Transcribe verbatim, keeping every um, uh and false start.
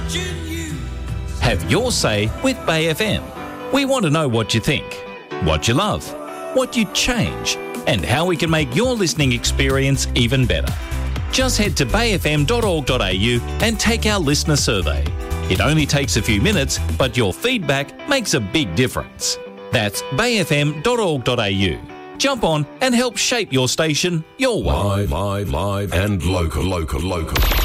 Have your say with Bay F M. We want to know what you think, what you love, what you'd change, and how we can make your listening experience even better. Just head to bay f m dot org dot a u and take our listener survey. It only takes a few minutes, but your feedback makes a big difference. That's bay f m dot org dot a u. Jump on and help shape your station your way. Live, live, live and local, local, local.